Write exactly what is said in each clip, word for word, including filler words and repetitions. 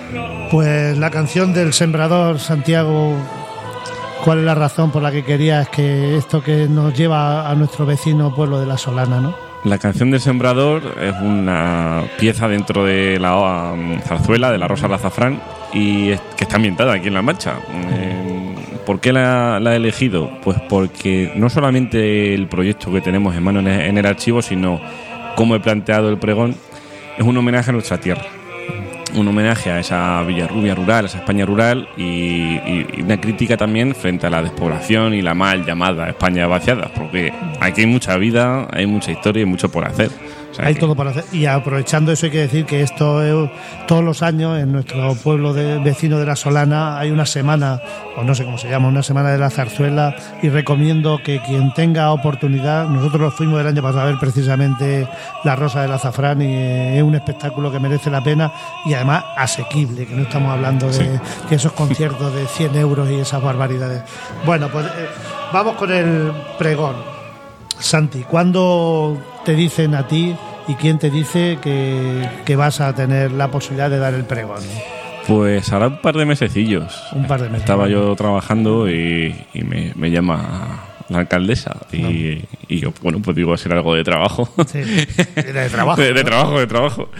Pues la canción del Sembrador, Santiago, ¿cuál es la razón por la que querías que esto que nos lleva a nuestro vecino pueblo de La Solana, ¿no? La canción del Sembrador es una pieza dentro de la um, zarzuela de La Rosa del Azafrán y es, que está ambientada aquí en La Mancha. Eh, ¿Por qué la, la he elegido? Pues porque no solamente el proyecto que tenemos en mano en el, en el archivo, sino cómo he planteado el pregón, es un homenaje a nuestra tierra. Un homenaje a esa Villarrubia rural, a esa España rural y, y, y una crítica también frente a la despoblación y la mal llamada España vaciada, porque aquí hay mucha vida, hay mucha historia y mucho por hacer. O sea hay que... todo por hacer. Y aprovechando eso hay que decir que esto es, todos los años en nuestro pueblo de, vecino de La Solana hay una semana, o no sé cómo se llama, una semana de la zarzuela, y recomiendo que quien tenga oportunidad, nosotros fuimos el año pasado a ver precisamente La Rosa del Azafrán y es un espectáculo que merece la pena y además asequible, que no estamos hablando de, sí. de esos conciertos de cien euros y esas barbaridades. Bueno, pues eh, vamos con el pregón. Santi, ¿cuándo te dicen a ti y quién te dice que, que vas a tener la posibilidad de dar el pregón? Pues hará un par de mesecillos. Un par de meses. Estaba yo trabajando y, y me, me llama la alcaldesa y, no. y yo, bueno, pues digo, será algo de trabajo. Sí, de trabajo. de, de ¿no? trabajo, de trabajo.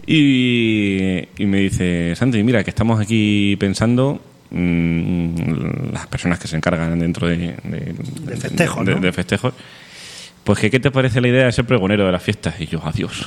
Y, y me dice, Santi, mira, que estamos aquí pensando... Mmm, las personas que se encargan dentro de, de, de festejos, de, ¿no? de, de festejos, pues que qué te parece la idea de ser pregonero de las fiestas. Y yo, adiós.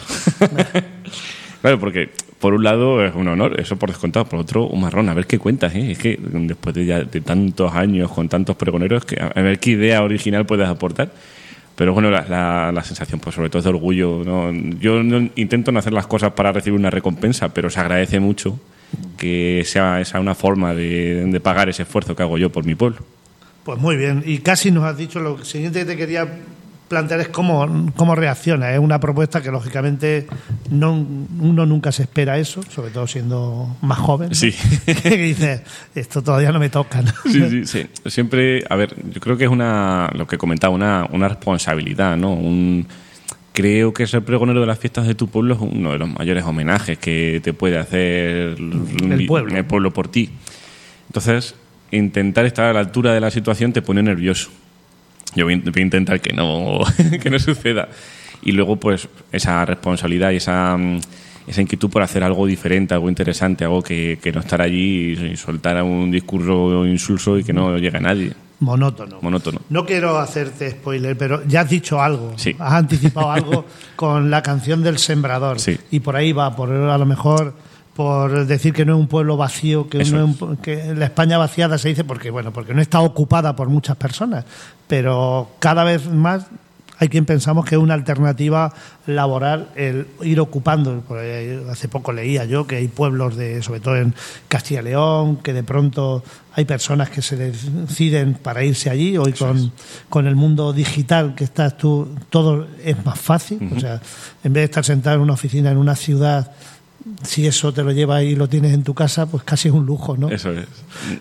Claro, porque por un lado es un honor, eso por descontado, por otro un marrón, a ver qué cuentas, ¿eh? Es que después de ya de tantos años con tantos pregoneros, que a ver qué idea original puedes aportar. Pero bueno, la, la, la sensación, pues sobre todo es de orgullo, ¿no? Yo no intento no hacer las cosas para recibir una recompensa, pero se agradece mucho que sea esa una forma de, de pagar ese esfuerzo que hago yo por mi pueblo. Pues muy bien, y casi nos has dicho lo siguiente que te quería plantear es cómo, cómo reacciona. Es una propuesta que lógicamente no, uno nunca se espera eso, sobre todo siendo más joven, ¿no? Sí. Que dices, esto todavía no me toca, ¿no? Sí, sí, sí. Siempre, a ver, yo creo que es una, lo que comentaba, una, una responsabilidad, ¿no? Un... Creo que ser pregonero de las fiestas de tu pueblo es uno de los mayores homenajes que te puede hacer el pueblo, el pueblo por ti. Entonces, intentar estar a la altura de la situación te pone nervioso. Yo voy a intentar que no, que no suceda. Y luego, pues, esa responsabilidad y esa, esa inquietud por hacer algo diferente, algo interesante, algo que, que no estar allí y soltar un discurso insulso y que no llegue a nadie. Monótono. Monótono. No quiero hacerte spoiler, pero ya has dicho algo, sí. Has anticipado algo con la canción del Sembrador. Sí. Y por ahí va, por a lo mejor por decir que no es un pueblo vacío, que, no es un, que la España vaciada se dice porque bueno, porque no está ocupada por muchas personas, pero cada vez más hay quien pensamos que es una alternativa laboral el ir ocupando. Hace poco leía yo que hay pueblos, de, sobre todo en Castilla y León, que de pronto hay personas que se deciden para irse allí. Hoy con, con el mundo digital que estás tú, todo es más fácil. Uh-huh. O sea, en vez de estar sentado en una oficina en una ciudad, si eso te lo llevas y lo tienes en tu casa, pues casi es un lujo, ¿no? Eso es.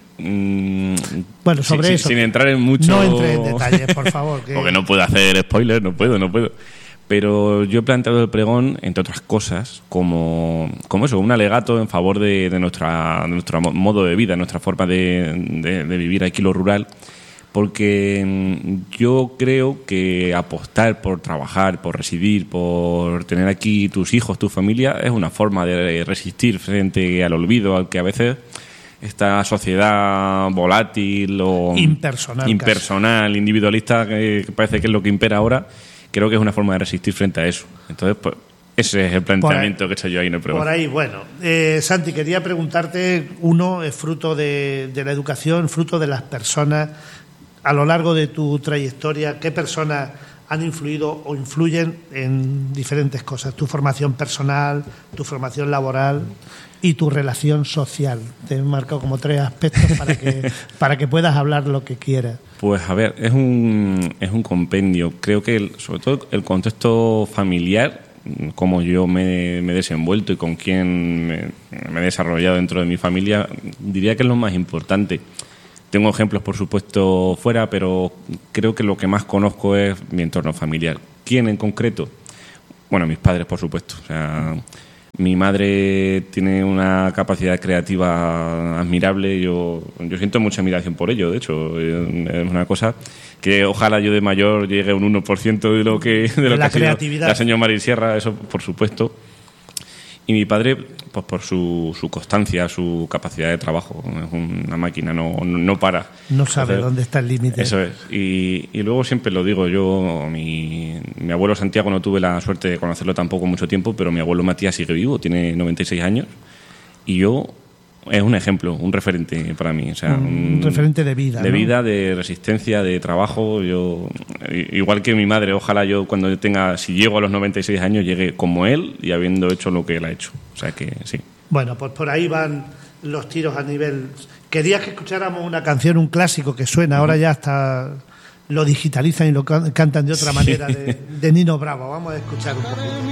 Mm, bueno, sobre sí, eso. Sí, sin entrar en mucho... No entre en detalles, por favor. Que... Porque no puedo hacer spoilers, no puedo, no puedo. Pero yo he planteado el pregón, entre otras cosas, como, como eso, un alegato en favor de, de, nuestra, de nuestro modo de vida, nuestra forma de, de, de vivir aquí lo rural, porque yo creo que apostar por trabajar, por residir, por tener aquí tus hijos, tu familia, es una forma de resistir frente al olvido, al que a veces esta sociedad volátil o impersonal, impersonal individualista, que parece que es lo que impera ahora, creo que es una forma de resistir frente a eso. Entonces, pues ese es el planteamiento ahí, que he hecho yo ahí en el programa. Por ahí, bueno. Eh, Santi, quería preguntarte, uno, es fruto de, de la educación, fruto de las personas. A lo largo de tu trayectoria, ¿qué personas han influido o influyen en diferentes cosas? Tu formación personal, tu formación laboral y tu relación social. Te he marcado como tres aspectos para que para que puedas hablar lo que quieras. Pues a ver, es un es un compendio. Creo que el, sobre todo el contexto familiar, cómo yo me, me he desenvuelto y con quién me, me he desarrollado dentro de mi familia, diría que es lo más importante. Tengo ejemplos, por supuesto, fuera, pero creo que lo que más conozco es mi entorno familiar. ¿Quién en concreto? Bueno, mis padres, por supuesto. O sea, Mi madre tiene una capacidad creativa admirable. Yo, yo siento mucha admiración por ello, de hecho. Es una cosa que ojalá yo de mayor llegue a un uno por ciento de lo que, de lo la que creatividad. Ha sido la señora Mari Sierra, eso por supuesto. Y mi padre, pues por su, su constancia, su capacidad de trabajo. Es una máquina, no, no, no para. No sabe Entonces, dónde está el límite. Eso es. Y, y luego siempre lo digo, yo, mi, mi abuelo Santiago no tuve la suerte de conocerlo tampoco mucho tiempo, pero mi abuelo Matías sigue vivo, tiene noventa y seis años. Y yo, es un ejemplo, un referente para mí. O sea, un, un referente de vida. De ¿no? vida, de resistencia, de trabajo. Yo, igual que mi madre, ojalá yo cuando tenga, si llego a los noventa y seis años, llegue como él y habiendo hecho lo que él ha hecho. O sea que sí. Bueno, pues por ahí van los tiros a nivel... Querías que escucháramos una canción, un clásico que suena, ahora ya hasta lo digitalizan y lo can- cantan de otra manera, de, de Nino Bravo. Vamos a escuchar un poquito.